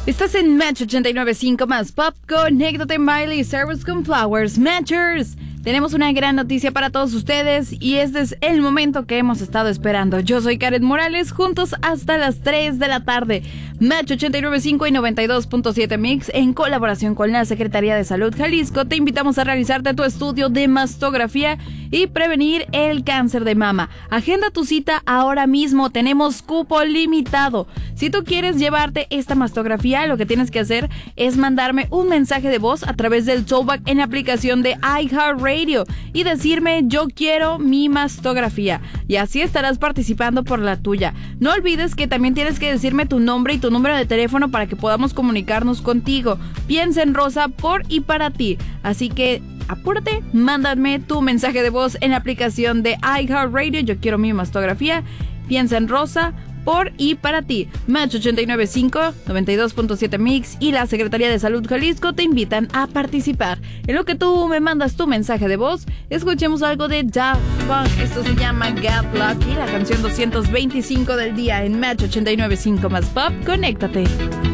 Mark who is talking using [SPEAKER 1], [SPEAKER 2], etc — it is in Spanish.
[SPEAKER 1] Estás en Match 89.5 más Pop. Conéctate, Miley Cyrus con Flowers. Matchers, tenemos una gran noticia para todos ustedes y este es el momento que hemos estado esperando. Yo soy Karen Morales, juntos hasta las 3 de la tarde. Match 89.5 y 92.7 Mix, en colaboración con la Secretaría de Salud Jalisco, te invitamos a realizarte tu estudio de mastografía y prevenir el cáncer de mama. Agenda tu cita ahora mismo, tenemos cupo limitado. Si tú quieres llevarte esta mastografía, lo que tienes que hacer es mandarme un mensaje de voz a través del Tollback en la aplicación de iHeartRadio y decirme yo quiero mi mastografía, y así estarás participando por la tuya. No olvides que también tienes que decirme tu nombre y tu número de teléfono para que podamos comunicarnos contigo. Piensa en Rosa por y para ti, así que apúrate, mándame tu mensaje de voz en la aplicación de iHeartRadio. Yo quiero mi mastografía. Piensa en Rosa por y para ti. Match 89.5, 92.7 Mix y la Secretaría de Salud Jalisco te invitan a participar. En lo que tú me mandas tu mensaje de voz, escuchemos algo de Daft Punk. Esto se llama Get Lucky, la canción 225 del día en Match 89.5 más Pop. Conéctate.